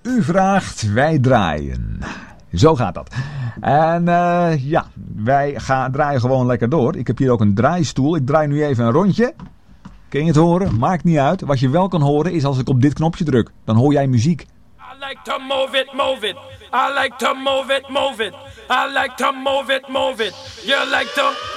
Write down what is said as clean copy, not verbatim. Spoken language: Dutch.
U vraagt, wij draaien. Zo gaat dat. En wij draaien gewoon lekker door. Ik heb hier ook een draaistoel. Ik draai nu even een rondje. Kun je het horen? Maakt niet uit. Wat je wel kan horen is als ik op dit knopje druk. Dan hoor jij muziek. I like to move it, move it. I like to move it, move it. I like to move it, move it. You like to...